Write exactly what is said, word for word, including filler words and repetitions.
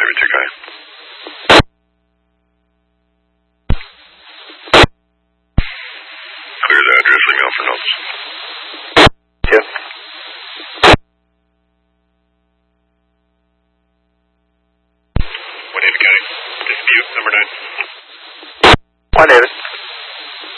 Army two guy. Clear the address, leave me out for notes. Yeah. One David County. Dispute number nine. One David.